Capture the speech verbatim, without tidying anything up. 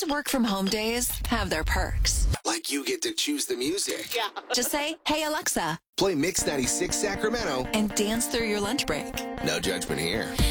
work from home days have their perks. Like you get to choose the music. Yeah. Just say, hey, Alexa, Play Mix ninety-six Sacramento. and dance through your lunch break. No judgment here.